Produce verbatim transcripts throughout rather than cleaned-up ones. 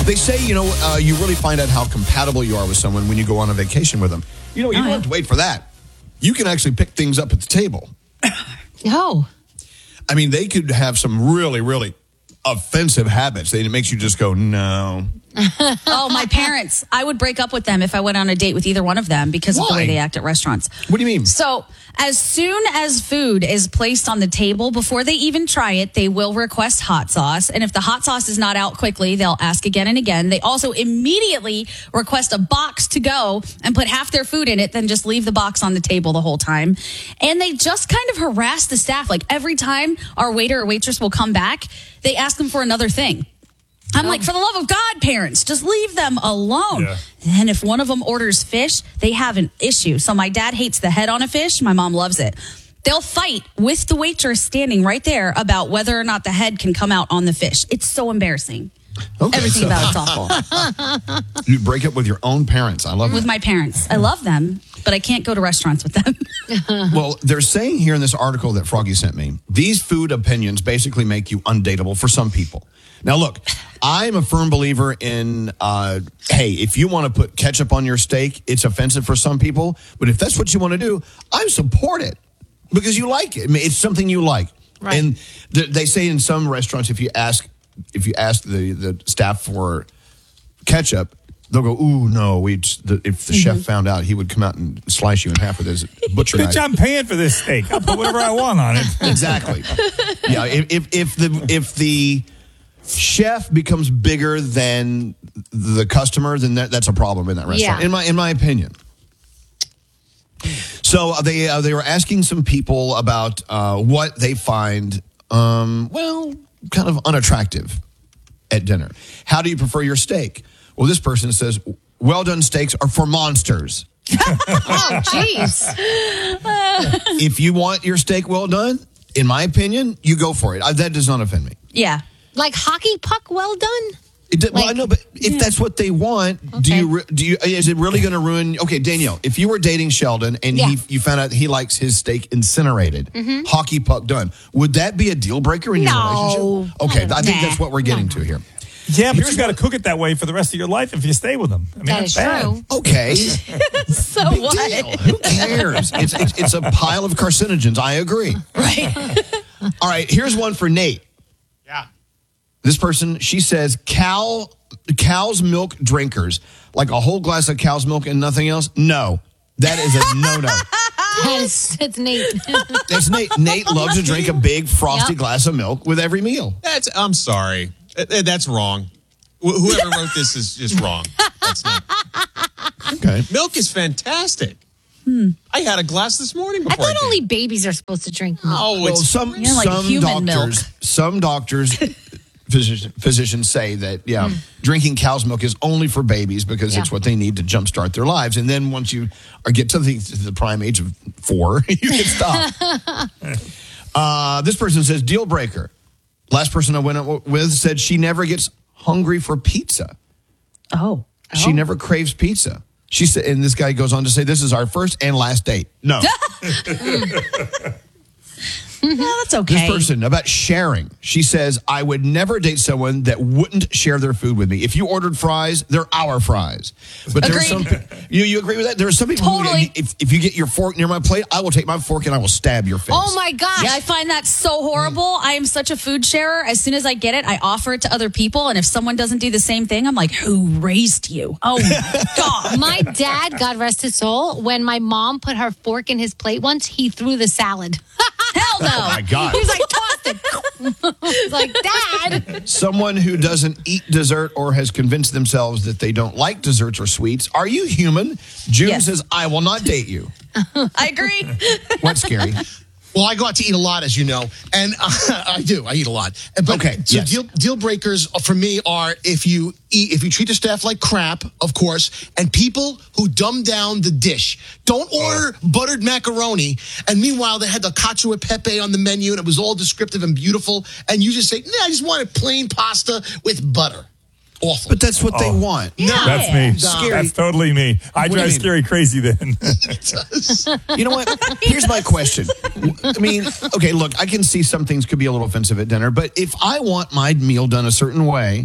They say, you know, uh, you really find out how compatible you are with someone when you go on a vacation with them. You know, you Oh, don't yeah. have to wait for that. You can actually pick things up at the table. Oh. I mean, they could have some really, really offensive habits. It makes you just go, no. Oh, my parents. I would break up with them if I went on a date with either one of them because of the Why? way they act at restaurants. What do you mean? So, as soon as food is placed on the table, before they even try it, they will request hot sauce. And if the hot sauce is not out quickly, they'll ask again and again. They also immediately request a box to go and put half their food in it, then just leave the box on the table the whole time. And they just kind of harass the staff. Like every time our waiter or waitress will come back, they ask them for another thing. I'm like, for the love of God, parents, just leave them alone. Yeah. And if one of them orders fish, they have an issue. So my dad hates the head on a fish. My mom loves it. They'll fight with the waitress standing right there about whether or not the head can come out on the fish. It's so embarrassing. Okay, Everything so about it's awful. you break up with your own parents. I love With that. my parents. I love them, but I can't go to restaurants with them. Well, they're saying here in this article that Froggy sent me, these food opinions basically make you undateable for some people. Now, look, I'm a firm believer in, uh, hey, if you want to put ketchup on your steak, it's offensive for some people. But if that's what you want to do, I support it because you like it. I mean, it's something you like. Right. And th- they say in some restaurants, if you ask if you ask the, the staff for ketchup, they'll go, ooh, no. We just, the, if the chef found out, he would come out and slice you in half with his butcher knife. Bitch, I'm paying for this steak. I'll put whatever I want on it. Exactly. Yeah. If, if if the if the chef becomes bigger than the customer, then that, that's a problem in that restaurant. Yeah. In my in my opinion. So uh, they uh, they were asking some people about uh, what they find um, well kind of unattractive at dinner. How do you prefer your steak? Well, this person says, well done steaks are for monsters. Oh, jeez. If you want your steak well done, in my opinion, you go for it. I, that does not offend me. Yeah. Like hockey puck well done? It did, well, Like- I know, but if that's what they want, do Okay. you? re- Do you? Is it really going to ruin? Okay, Danielle, if you were dating Sheldon and Yeah. he, you found out he likes his steak incinerated, hockey puck done, would that be a deal breaker in your No. relationship? Okay, I think Nah. that's what we're getting to here. Yeah, but Here's you got to what- cook it that way for the rest of your life if you stay with them. I mean, That that's is bad. true. Okay, So big what? deal. Who cares? It's, it's it's a pile of carcinogens. I agree. Right. All right, here's one for Nate. Yeah. This person, she says, cow cow's milk drinkers, like a whole glass of cow's milk and nothing else. No, that is a no no. That is, it's neat. That's Nate. Nate loves to drink a big frosty Yep. glass of milk with every meal. That's. I'm sorry. Uh, uh, That's wrong. Wh- Whoever wrote this is just wrong. That's not. Okay. Milk is fantastic. I had a glass this morning I before I, thought came. only babies are supposed to drink milk. Oh, Well, it's some Yeah, like some human doctors milk. some doctors physician, physicians say that yeah, drinking cow's milk is only for babies because Yeah. it's what they need to jumpstart their lives. And then once you are get to the, to the prime age of four, you can stop. uh, this person says deal breaker. Last person I went out with said she never gets hungry for pizza. Oh. She never craves pizza. She said, and this guy goes on to say, "This is our first and last date." No, Yeah, that's okay. this person about sharing. She says, "I would never date someone that wouldn't share their food with me. If you ordered fries, they're our fries." But there are some. Agreed. You you agree with that? There are some people. Totally. Who, if if you get your fork near my plate, I will take my fork and I will stab your face. Oh my gosh. Yeah, I find that so horrible. I am such a food sharer. As soon as I get it, I offer it to other people. And if someone doesn't do the same thing, I'm like, who raised you? Oh my God. My dad, God rest his soul, when my mom put her fork in his plate once, he threw the salad. Hell no. Oh my God. He was like, tossed it. He's like, Dad. Someone who doesn't eat dessert or has convinced themselves that they don't like desserts or sweets. Are you human? June Yes. says, "I will not date you." I agree. What's scary? Well, I go out to eat a lot, as you know, and uh, I do. I eat a lot. But, Okay, So yes. deal deal breakers for me are if you eat, if you treat the staff like crap, of course, and people who dumb down the dish. Don't order buttered macaroni, and meanwhile they had the cacio e pepe on the menu, and it was all descriptive and beautiful, and you just say, "Nah, I just wanted plain pasta with butter." Awful. But that's what they want. Yeah. That's me. Scary. That's totally me. I What do you drive mean? Scary crazy then. You know what? Here's my question. I mean, okay, look, I can see some things could be a little offensive at dinner, but if I want my meal done a certain way,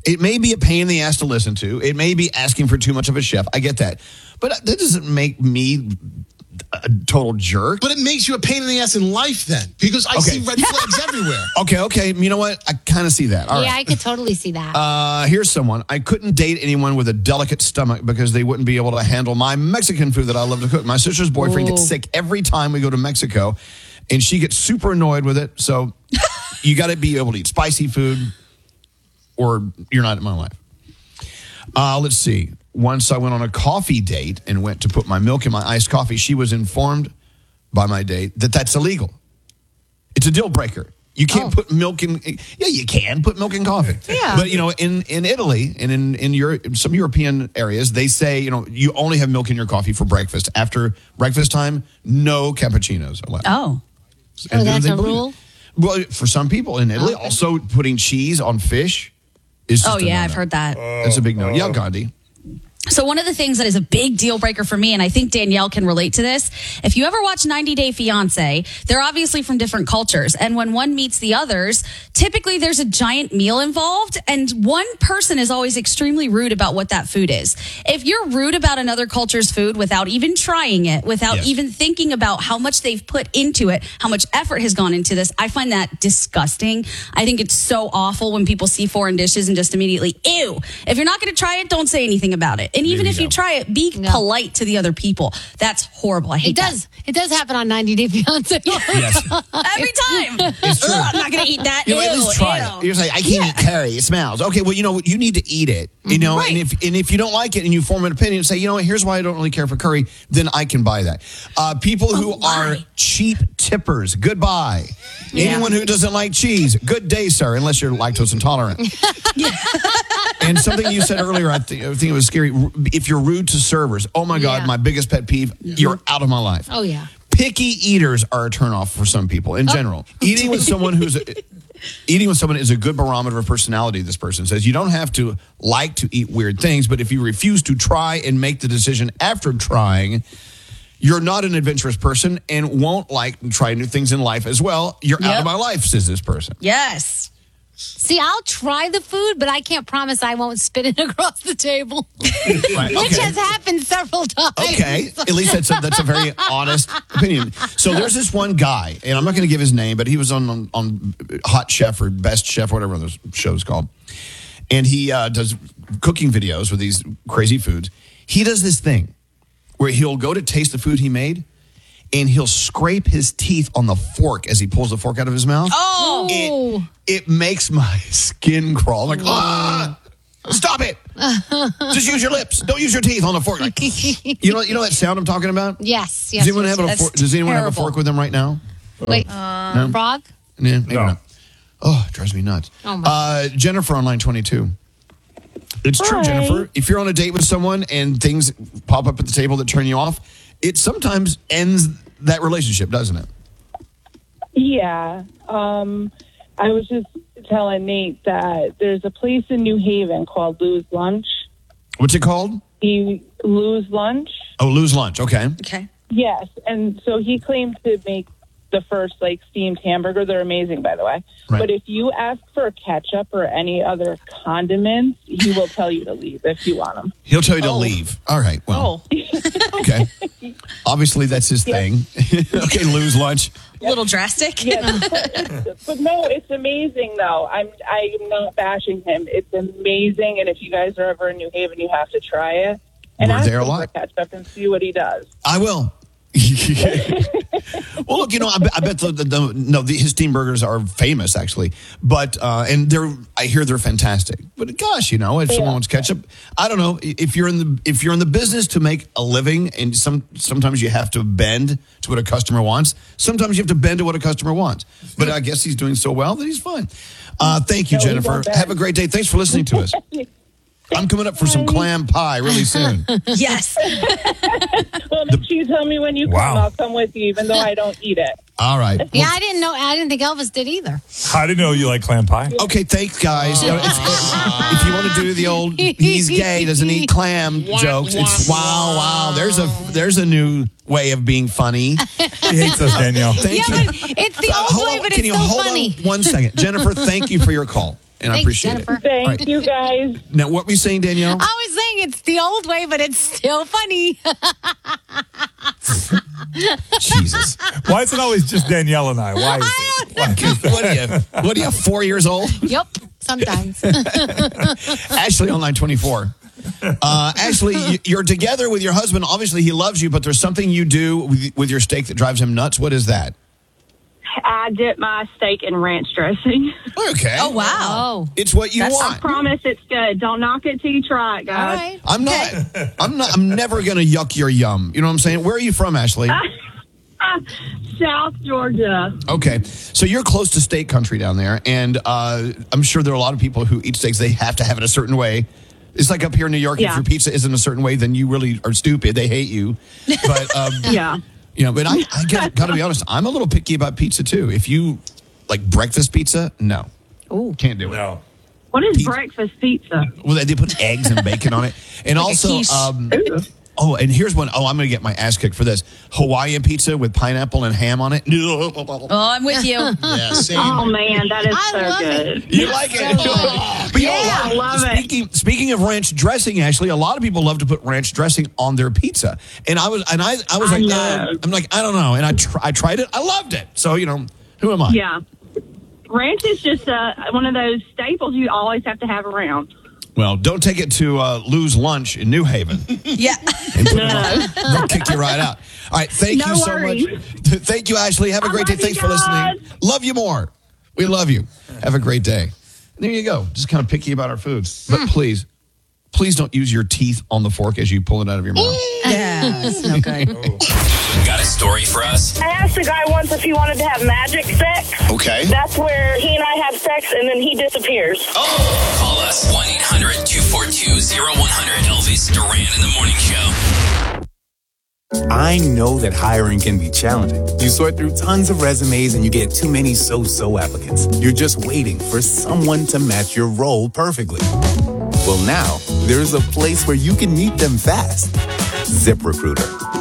It may be a pain in the ass to listen to. It may be asking for too much of a chef. I get that. But that doesn't make me a total jerk. But it makes you a pain in the ass in life then, because I Okay. see red flags everywhere. Okay, okay. You know what? I kind of see that. All yeah, right. I could totally see that. Uh, here's someone. I couldn't date anyone with a delicate stomach because they wouldn't be able to handle my Mexican food that I love to cook. My sister's boyfriend gets Ooh. sick every time we go to Mexico, and she gets super annoyed with it. So you got to be able to eat spicy food, or you're not in my life. Uh, let's see. Once I went on a coffee date and went to put my milk in my iced coffee, she was informed by my date that that's illegal. It's a deal breaker. You can't Oh. put milk in. Yeah, you can put milk in coffee. Yeah. But you know, in, in Italy and in in Europe, some European areas, they say you know you only have milk in your coffee for breakfast. After breakfast time, no cappuccinos allowed. Oh. Oh, And that's they a believe it. rule? Well, for some people in Italy, Okay. also putting cheese on fish is. Just Oh, a yeah, no-no. I've heard that. That's a big no. Yeah, Gandhi. So one of the things that is a big deal breaker for me, and I think Danielle can relate to this, if you ever watch ninety Day Fiance, they're obviously from different cultures. And when one meets the others, typically there's a giant meal involved, and one person is always extremely rude about what that food is. If you're rude about another culture's food without even trying it, without Yes. even thinking about how much they've put into it, how much effort has gone into this, I find that disgusting. I think it's so awful when people see foreign dishes and just immediately, ew. If you're not going to try it, don't say anything about it. And even There if you you go. try it, be No. polite to the other people. That's horrible. I hate It does. It does happen on ninety Day Fiance. Yes. that. Every time. Ugh, I'm not going to eat that. You know, at Ew, least try ew. it. You're like, I can't eat curry. It smells. Okay, well, you know what? You need to eat it. You know, Right. and if and if you don't like it and you form an opinion and say, you know what, here's why I don't really care for curry, then I can buy that. Uh, people who Oh, why? are cheap tippers, goodbye. Anyone who doesn't like cheese, good day, sir, unless you're lactose intolerant. And something you said earlier, I think, I think it was scary. If you're rude to servers, oh my God, Yeah. my biggest pet peeve, you're out of my life. Oh, yeah. Picky eaters are a turnoff for some people in general. Eating with someone who's a, eating with someone is a good barometer of personality. This person says you don't have to like to eat weird things, but if you refuse to try and make the decision after trying, you're not an adventurous person and won't like to try new things in life as well. You're out Yep. of my life, says this person. Yes. See, I'll try the food, but I can't promise I won't spit it across the table, Right, which okay. has happened several times. Okay, at least that's a, that's a very honest opinion. So there's this one guy, and I'm not going to give his name, but he was on, on on Hot Chef or Best Chef, whatever those shows called, and he uh, does cooking videos with these crazy foods. He does this thing where he'll go to taste the food he made, and he'll scrape his teeth on the fork as he pulls the fork out of his mouth. Oh. It, it makes my skin crawl. Like, ah, stop it! Just use your lips. Don't use your teeth on the fork. Like, you know, you know that sound I'm talking about. Yes, yes. Does anyone yes, have a yes. fork? Does anyone have a terrible. fork with them right now? Wait, No? frog? Yeah, maybe No. not. Oh, it drives me nuts. Oh, my. uh, Jennifer on line twenty-two. It's true, Hi. Jennifer. If you're on a date with someone and things pop up at the table that turn you off, it sometimes ends that relationship, doesn't it? Yeah. Um, I was just telling Nate that there's a place in New Haven called Lou's Lunch. What's it called? He Lou's Lunch. Oh, lose lunch. Okay. Okay. Yes, and so he claimed to make the first like steamed hamburger. They're amazing, by the way. Right. But if you ask for ketchup or any other condiments, he will tell you to leave if you want them. He'll tell you to leave. All right. Well, Oh, okay. Obviously, that's his thing. Okay, lose lunch. a little drastic. Yeah, but no, it's amazing though. I'm I'm not bashing him. It's amazing, and if you guys are ever in New Haven, you have to try it. And We're ask there a him lot. for ketchup and see what he does. I will. Well, look, you know, I bet, I bet the, the, the no, the, his steam burgers are famous actually, but uh, and they're I hear they're fantastic. But gosh, you know, if someone wants ketchup, I don't know if you're in the if you're in the business to make a living, and some sometimes you have to bend to what a customer wants. Sometimes you have to bend to what a customer wants. But I guess he's doing so well that he's fine. Uh, thank you, No, he Jennifer. won't bend. Have a great day. Thanks for listening to us. I'm coming up for some clam pie really soon. Yes. Well, make sure you tell me when you Wow. come. I'll come with you, even though I don't eat it. All right. Yeah, I didn't know. I didn't think Elvis did either. I didn't know you like clam pie. Okay, thanks, guys. You know, it's- if you want to do the old "he's gay, doesn't eat clam" jokes, it's wow, wow. There's a there's a new way of being funny. He hates us, Danielle. Thank Yeah, you. but it's the Uh, old hold way, on, but can it's you so hold funny. on one second, Jennifer? Thank you for your call. and I Thanks, appreciate Jennifer. it. Thank right. you guys. Now, what were you saying, Danielle? I was saying it's the old way, but it's still funny. Jesus. Why is it always just Danielle and I? Why is it? Why is What are you? What are you? Four years old? Yep, sometimes. Ashley on line twenty-four. Uh, Ashley, you- you're together with your husband. Obviously, he loves you, but there's something you do with, with your steak that drives him nuts. What is that? I dip my steak in ranch dressing. Okay. Oh, wow. Oh, It's what you That's- I want. promise it's good. Don't knock it till you try it, all guys. right. I'm not. I'm not. I'm never gonna yuck your yum. You know what I'm saying? Where are you from, Ashley? South Georgia. Okay, so you're close to steak country down there, and uh, I'm sure there are a lot of people who eat steaks. They have to have it a certain way. It's like up here in New York. If Yeah. your pizza isn't a certain way, then you really are stupid. They hate you. But um, Yeah. you know. But I, I got, got to be honest. I'm a little picky about pizza too. If you like breakfast pizza, no, Ooh. can't do it. No. What is Pizza. breakfast pizza? Well, they, they put eggs and bacon on it, and Like a also, quiche. um, oh, and here's one. Oh, I'm going to get my ass kicked for this: Hawaiian pizza with pineapple and ham on it. Oh, I'm with you. Yeah, same. Oh man, that is I so love good. it. You like it? But you know, Yeah, a lot- I love it. speaking, Speaking of ranch dressing, Ashley, a lot of people love to put ranch dressing on their pizza, and I was, and I, I was I like, know. uh, I'm like, I don't know, and I, tr- I tried it, I loved it. So you know, who am I? Yeah. Ranch is just uh, one of those staples you always have to have around. Well, don't take it to uh, Lou's Lunch in New Haven. Yeah. And put it on. They'll kick you right out. All right, thank No you so worries. much. Thank you, Ashley. Have a I great day. love you Thanks for listening. guys. Love you more. We love you. Have a great day. There you go. Just kind of picky about our food. But please, please don't use your teeth on the fork as you pull it out of your mouth. Yeah. It's no good. Got a story for us? I asked a guy once if he wanted to have magic sex. Okay. That's where he and I have sex and then he disappears. Call us one eight hundred two four two zero one zero zero. Elvis Duran in the Morning Show. I know that hiring can be challenging. You sort through tons of resumes and you get too many so-so applicants. You're just waiting for someone to match your role perfectly. Well, now there's a place where you can meet them fast. ZipRecruiter.